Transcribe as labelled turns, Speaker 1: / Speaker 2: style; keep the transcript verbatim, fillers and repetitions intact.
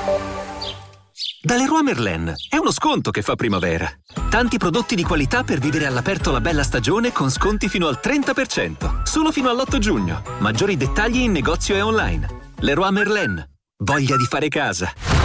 Speaker 1: Da Leroy Merlin è uno sconto che fa primavera. Tanti prodotti di qualità per vivere all'aperto la bella stagione con sconti fino al trenta per cento. Solo fino all'otto giugno. Maggiori dettagli in negozio e online. Leroy Merlin. Voglia di fare casa.